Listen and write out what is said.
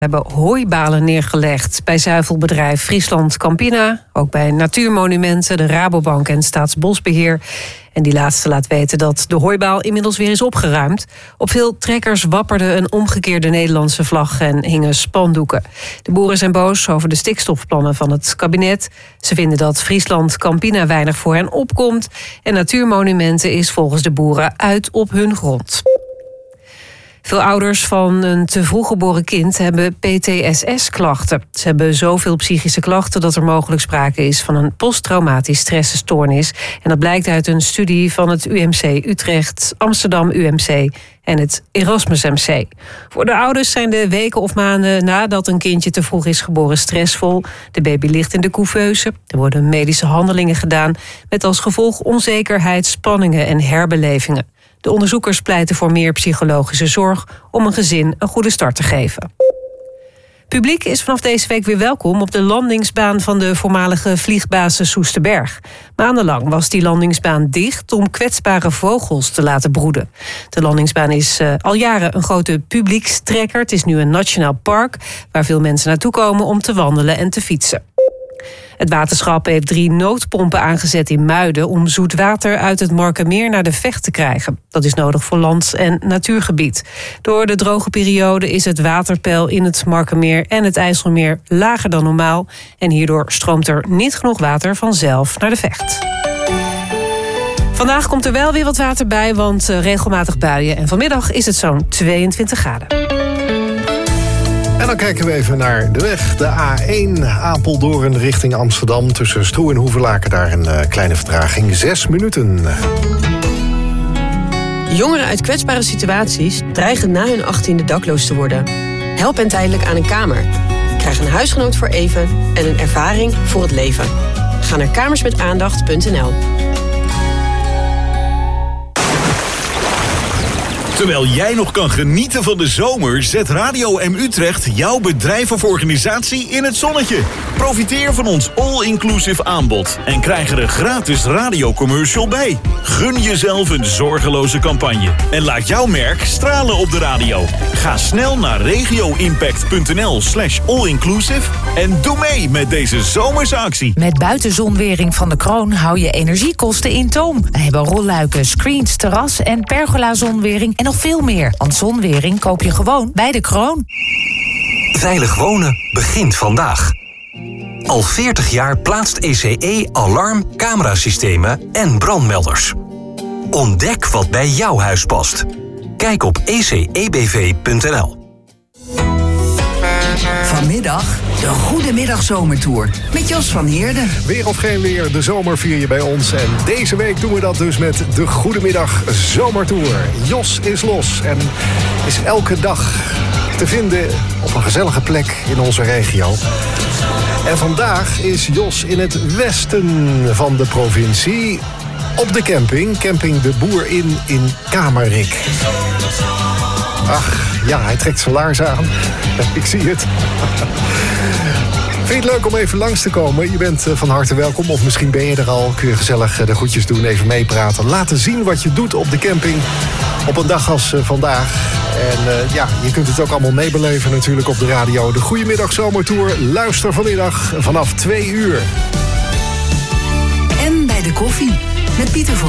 hebben hooibalen neergelegd bij zuivelbedrijf Friesland Campina. Ook bij Natuurmonumenten, de Rabobank en Staatsbosbeheer. En die laatste laat weten dat de hooibaal inmiddels weer is opgeruimd. Op veel trekkers wapperde een omgekeerde Nederlandse vlag en hingen spandoeken. De boeren zijn boos over de stikstofplannen van het kabinet. Ze vinden dat Friesland Campina weinig voor hen opkomt. En Natuurmonumenten is volgens de boeren uit op hun grond. Veel ouders van een te vroeg geboren kind hebben PTSS-klachten. Ze hebben zoveel psychische klachten dat er mogelijk sprake is van een posttraumatisch stressstoornis. En dat blijkt uit een studie van het UMC Utrecht, Amsterdam UMC en het Erasmus MC. Voor de ouders zijn de weken of maanden nadat een kindje te vroeg is geboren stressvol. De baby ligt in de couveuse. Er worden medische handelingen gedaan met als gevolg onzekerheid, spanningen en herbelevingen. De onderzoekers pleiten voor meer psychologische zorg om een gezin een goede start te geven. Publiek is vanaf deze week weer welkom op de landingsbaan van de voormalige vliegbasis Soesterberg. Maandenlang was die landingsbaan dicht om kwetsbare vogels te laten broeden. De landingsbaan is al jaren een grote publiekstrekker. Het is nu een nationaal park waar veel mensen naartoe komen om te wandelen en te fietsen. Het waterschap heeft 3 noodpompen aangezet in Muiden om zoet water uit het Markermeer naar de Vecht te krijgen. Dat is nodig voor lands- en natuurgebied. Door de droge periode is het waterpeil in het Markermeer en het IJsselmeer lager dan normaal. En hierdoor stroomt er niet genoeg water vanzelf naar de Vecht. Vandaag komt er wel weer wat water bij, want regelmatig buien. En vanmiddag is het zo'n 22 graden. En dan kijken we even naar de weg. De A1 Apeldoorn richting Amsterdam. Tussen Stroe en Hoevelaken daar een kleine vertraging. 6 minuten. Jongeren uit kwetsbare situaties dreigen na hun 18e dakloos te worden. Help hen tijdelijk aan een kamer. Krijg een huisgenoot voor even en een ervaring voor het leven. Ga naar kamersmetaandacht.nl. Terwijl jij nog kan genieten van de zomer, zet Radio M Utrecht jouw bedrijf of organisatie in het zonnetje. Profiteer van ons all-inclusive aanbod en krijg er een gratis radiocommercial bij. Gun jezelf een zorgeloze campagne en laat jouw merk stralen op de radio. Ga snel naar regioimpact.nl/allinclusive en doe mee met deze zomerse actie. Met buitenzonwering van de Kroon hou je energiekosten in toom. We hebben rolluiken, screens, terras en pergola-zonwering en nog veel meer. Want zonwering koop je gewoon bij de Kroon. Veilig wonen begint vandaag. Al 40 jaar plaatst ECE alarm, camerasystemen en brandmelders. Ontdek wat bij jouw huis past. Kijk op ecebv.nl. Vanmiddag de Goedemiddag Zomertour met Jos van Heerden. Weer of geen weer, de zomer vier je bij ons. En deze week doen we dat dus met de Goedemiddag Zomertour. Jos is los en is elke dag te vinden op een gezellige plek in onze regio. En vandaag is Jos in het westen van de provincie op de camping De Boer in Kamerik. Ach, ja, hij trekt zijn laars aan. Ik zie het. Vind je het leuk om even langs te komen? Je bent van harte welkom. Of misschien ben je er al. Kun je gezellig de groetjes doen, even meepraten. Laten zien wat je doet op de camping op een dag als vandaag. En je kunt het ook allemaal meebeleven natuurlijk op de radio. De Goedemiddag Zomertour. Luister vanmiddag vanaf 2 uur. En bij de koffie met Pieter voor